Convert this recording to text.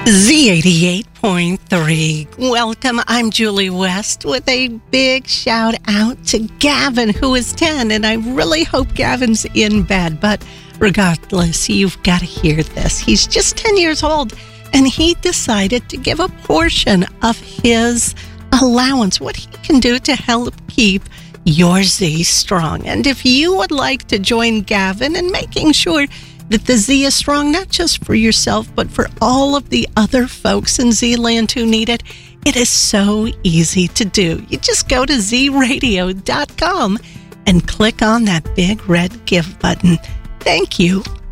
Z88.3. Welcome. I'm Julie West with a big shout out to Gavin, who is 10, and I really hope Gavin's in bed. But regardless, you've got to hear this. He's just 10 years old, and he decided to give a portion of his allowance, what he can do to help keep your Z strong. And if you would like to join Gavin in making sure that the Z is strong, not just for yourself, but for all of the other folks in Z-Land who need it, it is so easy to do. You just go to zradio.com and click on that big red give button. Thank you.